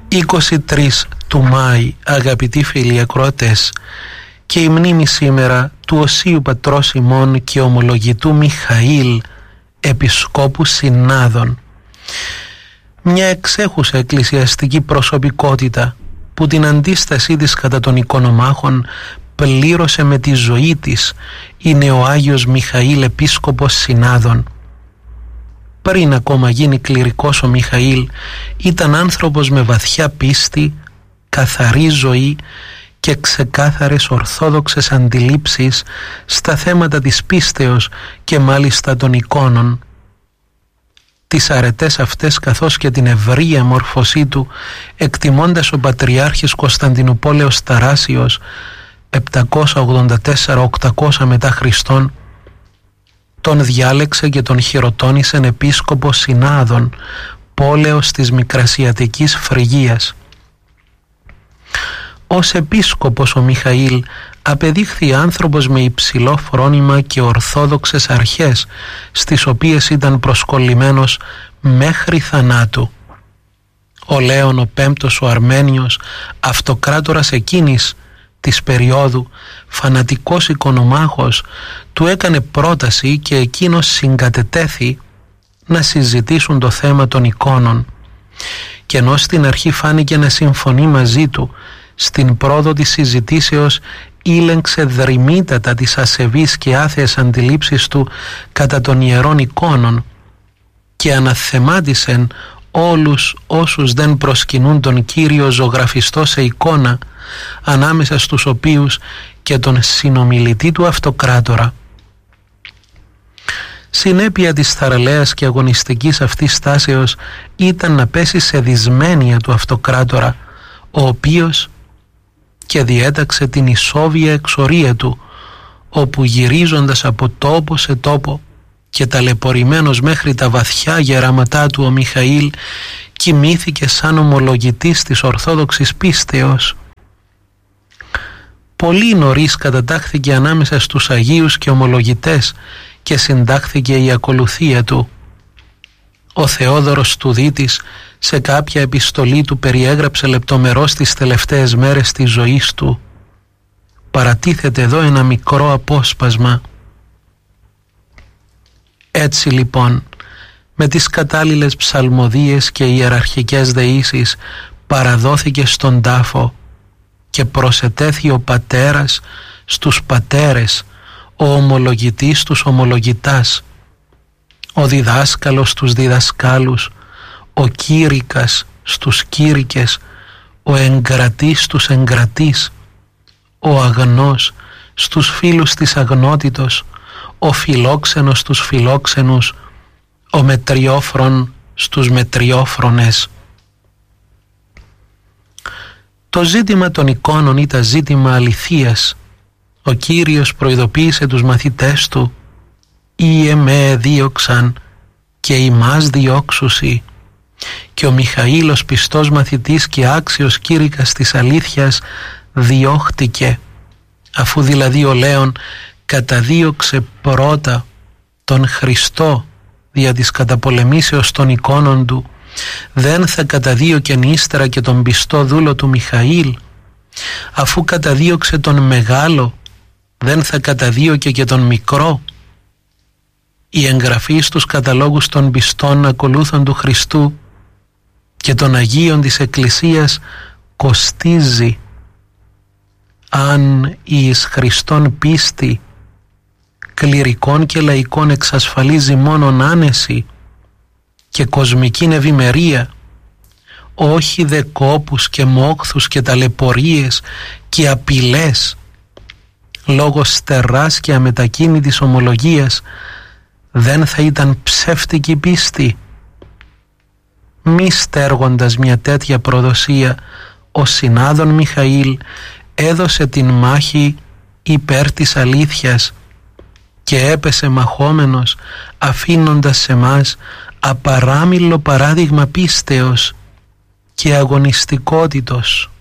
23 του Μάη, αγαπητοί φίλοι ακροατές, και η μνήμη σήμερα του Οσίου Πατρός ημών και ομολογητού Μιχαήλ, Επισκόπου Συνάδων. Μια εξέχουσα εκκλησιαστική προσωπικότητα που την αντίστασή της κατά των οικονομάχων πλήρωσε με τη ζωή της, είναι ο Άγιος Μιχαήλ Επίσκοπος Συνάδων. Πριν ακόμα γίνει κληρικός ο Μιχαήλ, ήταν άνθρωπος με βαθιά πίστη, καθαρή ζωή και ξεκάθαρες ορθόδοξες αντιλήψεις στα θέματα της πίστεως και μάλιστα των εικόνων. Τις αρετές αυτές καθώς και την ευρία μόρφωσή του, εκτιμώντας ο Πατριάρχης Κωνσταντινουπόλεως Ταράσιος 784-800 μετά Χριστόν, τον διάλεξε και τον χειροτώνησε επίσκοπο Συνάδων, πόλεως της Μικρασιατικής Φρυγίας. Ως επίσκοπος ο Μιχαήλ απεδείχθη άνθρωπος με υψηλό φρόνημα και ορθόδοξες αρχές, στις οποίες ήταν προσκολλημένος μέχρι θανάτου. Ο Λέων ο Πέμπτος ο Αρμένιος, αυτοκράτορας εκείνης της περίοδου, φανατικός οικονομάχος, του έκανε πρόταση και εκείνος συγκατετέθη να συζητήσουν το θέμα των εικόνων, και ενώ στην αρχή φάνηκε να συμφωνεί μαζί του, στην πρόοδο της συζητήσεως ήλεγξε δρυμύτατα τις ασεβείς και άθεες αντιλήψεις του κατά των ιερών εικόνων και αναθεμάτισεν όλους όσους δεν προσκυνούν τον Κύριο ζωγραφιστό σε εικόνα, ανάμεσα στους οποίους και τον συνομιλητή του αυτοκράτορα. Συνέπεια της θαραλέας και αγωνιστικής αυτής στάσεως ήταν να πέσει σε δυσμένεια του αυτοκράτορα, ο οποίος και διέταξε την ισόβια εξορία του, όπου γυρίζοντας από τόπο σε τόπο και ταλαιπωρημένος μέχρι τα βαθιά γεράματά του, ο Μιχαήλ κοιμήθηκε σαν ομολογητής της Ορθόδοξης πίστεως. Πολύ νωρίς κατατάχθηκε ανάμεσα στους Αγίους και ομολογητές και συντάχθηκε η ακολουθία του. Ο Θεόδωρος Τουδίτης σε κάποια επιστολή του περιέγραψε λεπτομερώς τις τελευταίες μέρες της ζωής του. Παρατίθεται εδώ ένα μικρό απόσπασμα. Έτσι λοιπόν, με τις κατάλληλες ψαλμοδίες και ιεραρχικές δεήσεις παραδόθηκε στον τάφο και προσετέθη ο πατέρας στους πατέρες, ο ομολογητής τους ομολογητάς, ο διδάσκαλος στους διδασκάλους, ο κήρυκας στους κήρυκες, ο εγκρατής στους εγκρατής, ο αγνός στους φίλους της αγνότητος, ο φιλόξενος στους φιλόξενους, ο μετριόφρον στους μετριόφρονες. Το ζήτημα των εικόνων ήταν ζήτημα αληθείας. Ο Κύριος προειδοποίησε τους μαθητές του «Ή εμέ δίωξαν και ημάς διώξουσι», και ο Μιχαήλ ως πιστός μαθητής και άξιος κήρυκας της αλήθειας διώχτηκε, αφού δηλαδή ο Λέων καταδίωξε πρώτα τον Χριστό δια της καταπολεμήσεως των εικόνων του, δεν θα καταδίωκεν ύστερα και τον πιστό δούλο του Μιχαήλ? Αφού καταδίωξε τον μεγάλο, δεν θα καταδίωκε και τον μικρό? Η εγγραφή στους καταλόγους των πιστών ακολούθων του Χριστού και των Αγίων της Εκκλησίας κοστίζει. Αν εις Χριστόν πίστη κληρικών και λαϊκών εξασφαλίζει μόνον άνεση και κοσμικήν ευημερία, όχι δε κόπους και μόχθους και ταλαιπωρίες και απειλές, λόγω στεράς και αμετακίνητης ομολογίας, δεν θα ήταν ψεύτικη πίστη? Μη στέργοντας μια τέτοια προδοσία, ο Συνάδων Μιχαήλ έδωσε την μάχη υπέρ της αλήθειας και έπεσε μαχόμενος, αφήνοντας σε μας απαράμιλο παράδειγμα πίστεως και αγωνιστικότητος.